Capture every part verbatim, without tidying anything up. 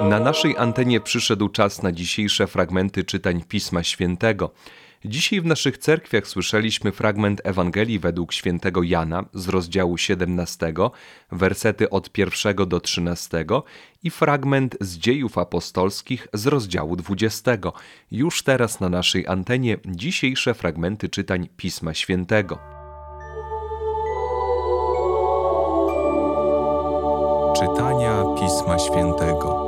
Na naszej antenie przyszedł czas na dzisiejsze fragmenty czytań Pisma Świętego. Dzisiaj w naszych cerkwiach słyszeliśmy fragment Ewangelii według świętego Jana z rozdziału siedemnastego, wersety od pierwszego do trzynastego i fragment z Dziejów Apostolskich z rozdziału dwudziestego. Już teraz na naszej antenie dzisiejsze fragmenty czytań Pisma Świętego. Czytania Pisma Świętego.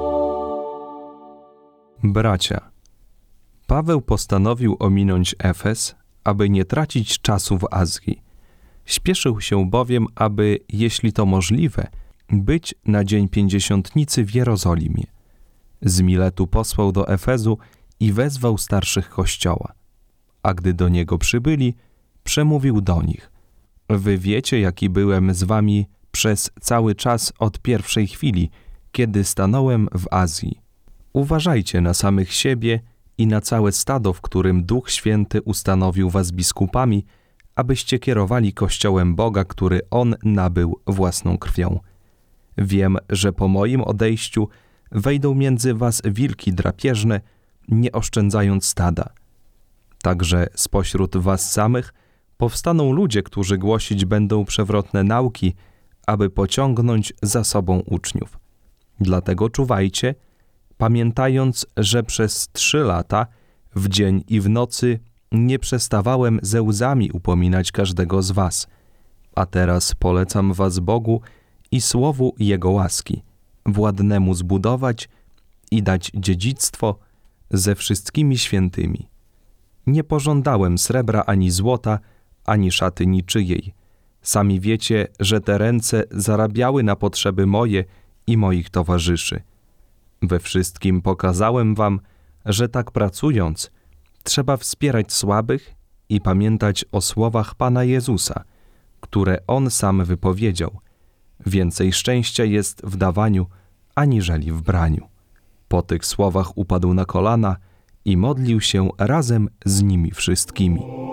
Bracia, Paweł postanowił ominąć Efes, aby nie tracić czasu w Azji. Śpieszył się bowiem, aby, jeśli to możliwe, być na dzień pięćdziesiątnicy w Jerozolimie. Z Miletu posłał do Efezu i wezwał starszych kościoła. A gdy do niego przybyli, przemówił do nich: Wy wiecie, jaki byłem z wami przez cały czas od pierwszej chwili, kiedy stanąłem w Azji. Uważajcie na samych siebie i na całe stado, w którym Duch Święty ustanowił was biskupami, abyście kierowali Kościołem Boga, który On nabył własną krwią. Wiem, że po moim odejściu wejdą między was wilki drapieżne, nie oszczędzając stada. Także spośród was samych powstaną ludzie, którzy głosić będą przewrotne nauki, aby pociągnąć za sobą uczniów. Dlatego czuwajcie, pamiętając, że przez trzy lata, w dzień i w nocy, nie przestawałem ze łzami upominać każdego z was. A teraz polecam was Bogu i słowu Jego łaski, władnemu zbudować i dać dziedzictwo ze wszystkimi świętymi. Nie pożądałem srebra ani złota, ani szaty niczyjej. Sami wiecie, że te ręce zarabiały na potrzeby moje i moich towarzyszy. We wszystkim pokazałem wam, że tak pracując, trzeba wspierać słabych i pamiętać o słowach Pana Jezusa, które On sam wypowiedział. Więcej szczęścia jest w dawaniu, aniżeli w braniu. Po tych słowach upadł na kolana i modlił się razem z nimi wszystkimi.